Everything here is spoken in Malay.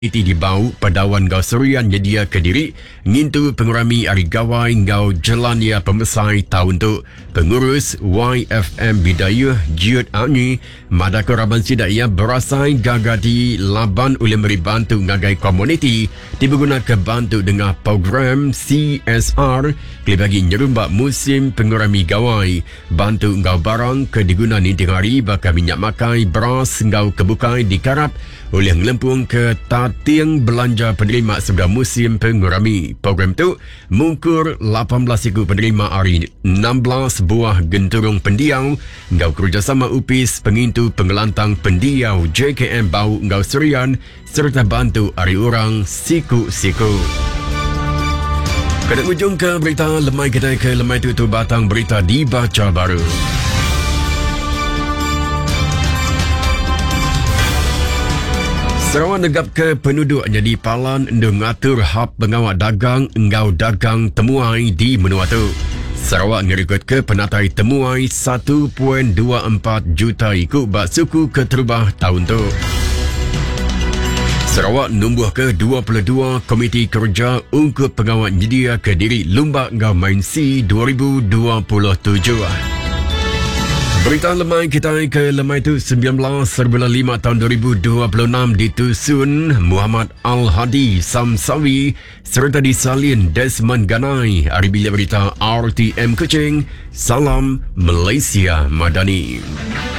Iti di bau padawan gau Serian nyedia Kediri ngintu pengurami ari gawai gau Jelania Pemesai tahun tu pengurus YFM Bidayuh Jiut Ani madaka raban sidak ia berasai gagadi laban oleh memberi bantu ngagai komuniti dibeguna ke bantu dengan program CSR kelibagi nyerumbak musim pengurami gawai bantu ngau barang ke diguna ninting hari bakal minyak makai beras ngau kebukai dikarap oleh ngelempung ke tatiang belanja penerima sebelah musim pengurami. Program tu mengukur 18 ikut penerima hari 16 buah genturung pendiau ngau kerjasama UPIS pengintu pengelantang pendiau JKM Bau Ngau Serian serta bantu hari orang siku-siku. Pada ujung ke berita lemai kita ke lemai tu batang berita dibaca baru. Sarawak negap ke penduduk jadi palan mengatur hak pengawal dagang engau dagang temuai di menua tu. Sarawak ngerikut ke penatai temuai 1.24 juta ikut bak suku keterubah tahun tu. Sarawak numbuh ke 22 komiti kerja untuk pengawal media ke diri Lumbak Ngau Main C 2027. Berita lemai kita ke lemai tu 19/5 tahun 2026 ditusun Muhammad Al-Hadi Samsawi serta disalin Desmond Ganai. Hari bila berita RTM Kuching. Salam Malaysia Madani.